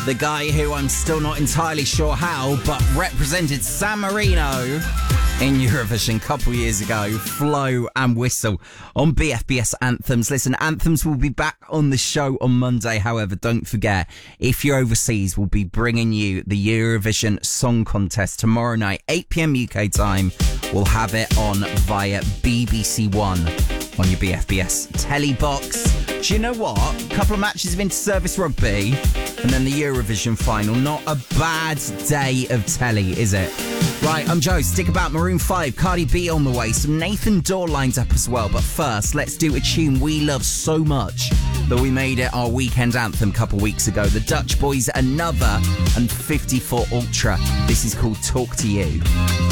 The guy who I'm still not entirely sure how, but represented San Marino in Eurovision a couple years ago, Flo and Whistle on BFBS Anthems. Listen, Anthems will be back on the show on Monday. However, don't forget, if you're overseas, we'll be bringing you the Eurovision Song Contest tomorrow night, 8 p.m. UK time. We'll have it on via BBC One on your BFBS telly box. Do you know what? A couple of matches of inter-service rugby and then the Eurovision final. Not a bad day of telly, is it? Right, I'm Joe. Stick about. Maroon 5, Cardi B on the way. Some Nathan Dorr lined up as well. But first, let's do a tune we love so much that we made it our weekend anthem a couple weeks ago. The Dutch Boys, Another, and 54 Ultra. This is called Talk to You.